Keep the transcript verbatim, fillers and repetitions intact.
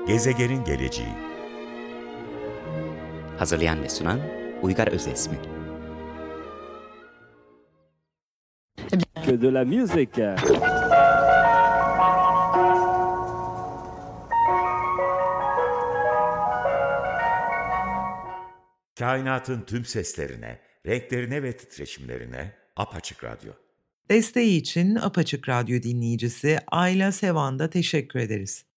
Gezegenin geleceği. Hazırlayan ve sunan Uygar Özesmi. Que de la musique. Kainatın tüm seslerine, renklerine ve titreşimlerine Apaçık Radyo. Desteği için Apaçık Radyo dinleyicisi Ayla Sevan'da teşekkür ederiz.